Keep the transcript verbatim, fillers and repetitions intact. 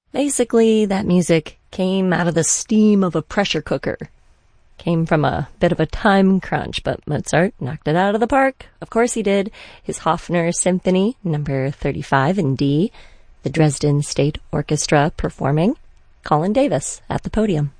Basically, that music came out of the steam of a pressure cooker. Came from a bit of a time crunch, but Mozart knocked it out of the park. Of course he did. His Hofner Symphony, number thirty-five in D, the Dresden State Orchestra performing, Colin Davis at the podium.